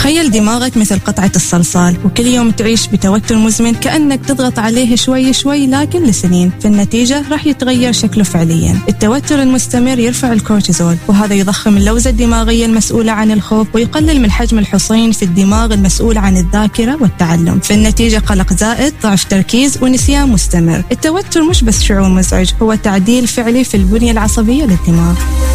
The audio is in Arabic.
تخيل دماغك مثل قطعة الصلصال، وكل يوم تعيش بتوتر مزمن كأنك تضغط عليه شوي شوي لكن لسنين. في النتيجة راح يتغير شكله فعليا. التوتر المستمر يرفع الكورتيزول، وهذا يضخم اللوزة الدماغية المسؤولة عن الخوف، ويقلل من حجم الحصين في الدماغ المسؤول عن الذاكرة والتعلم. في النتيجة قلق زائد، ضعف تركيز، ونسيان مستمر. التوتر مش بس شعور مزعج، هو تعديل فعلي في البنية العصبية للدماغ.